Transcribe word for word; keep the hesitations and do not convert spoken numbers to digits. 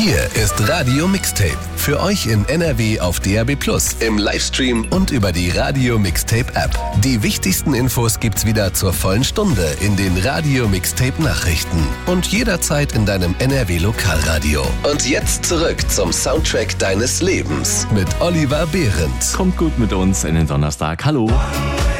Hier ist Radio Mixtape. Für euch in N R W auf D A B plus, im Livestream und über die Radio Mixtape App. Die wichtigsten Infos gibt's wieder zur vollen Stunde in den Radio Mixtape Nachrichten und jederzeit in deinem N R W Lokalradio. Und jetzt zurück zum Soundtrack deines Lebens mit Oliver Behrendt. Kommt gut mit uns in den Donnerstag. Hallo.